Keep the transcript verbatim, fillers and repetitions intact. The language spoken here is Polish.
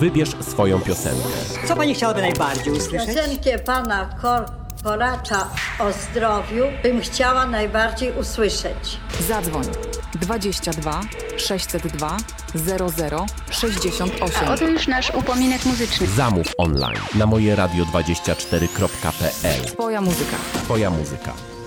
Wybierz swoją piosenkę. Co pani chciałaby najbardziej usłyszeć? Piosenkę pana Kor- Koracza o zdrowiu bym chciała najbardziej usłyszeć. Zadzwoń dwadzieścia dwa sześćset dwa zero zero sześćdziesiąt osiem. A oto już nasz upominek muzyczny. Zamów online na moje radio dwadzieścia cztery kropka p l. Twoja muzyka. Twoja muzyka.